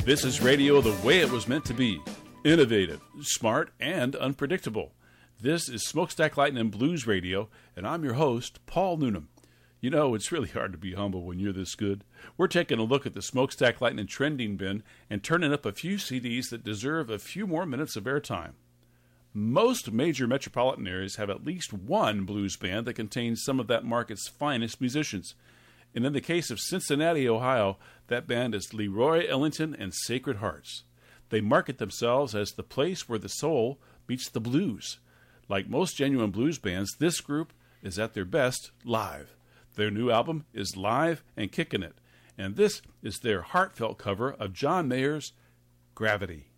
This is radio the way it was meant to be. Innovative, smart, and unpredictable. This is Smokestack Lightning Blues Radio, and I'm your host, Paul Noonan. You know, it's really hard to be humble when you're this good. We're taking a look at the Smokestack Lightning trending bin and turning up a few CDs that deserve a few more minutes of airtime. Most major metropolitan areas have at least one blues band that contains some of that market's finest musicians. And in the case of Cincinnati, Ohio, that band is Leroy Ellington and Sacred Hearts. They market themselves as the place where the soul meets the blues. Like most genuine blues bands, this group is at their best live. Their new album is live and kicking it, and this is their heartfelt cover of John Mayer's Gravity.